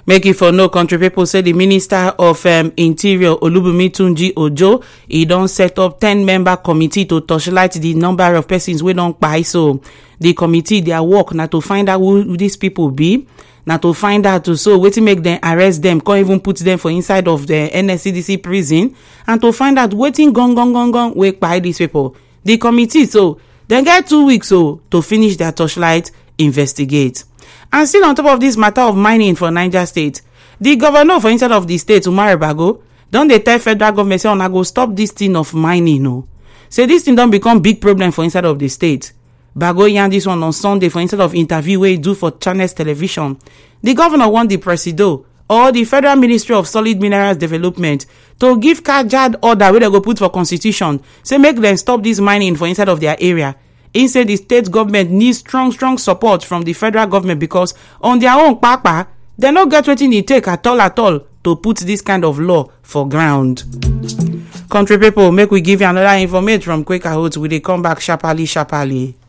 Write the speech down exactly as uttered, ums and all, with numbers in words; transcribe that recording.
Make it for no country people say the Minister of um, Interior Olubunmi Tunji Ojo he don set up ten member committee to torchlight the number of persons wey don kpai. So the committee their work na to find out who these people be, na to find out to so wetin make them arrest them, can't even put them for inside of the N S C D C prison, and to find out wetin gong gong gong gong wey kpai these people. The committee so they get two weeks so to finish their torchlight investigate. And still on top of this matter of mining for Niger State, the governor for inside of the state, Umar Bago, don dey tell federal government say una go stop this thing of mining. No, say this thing don become big problem for inside of the state. Bago yarn this one on Sunday for inside of interview wey he do for Channels Television. The governor want the Presido or the Federal Ministry of Solid Minerals Development to give cajard order wey they go put for constitution, say make them stop this mining for inside of their area. Instead, the state government needs strong, strong support from the federal government because on their own, papa, they no get wetin e take at all, at all to put this kind of law for ground. Country people, make we give you another information from Quaker Oats. We dey come back sharply, sharply.